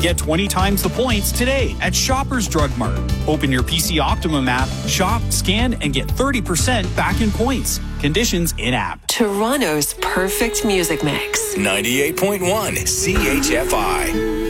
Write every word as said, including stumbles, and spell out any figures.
Get twenty times the points today at Shoppers Drug Mart. Open your P C Optimum app, shop, scan, and get thirty percent back in points. Conditions in-app. Toronto's perfect music mix. ninety-eight point one C H F I.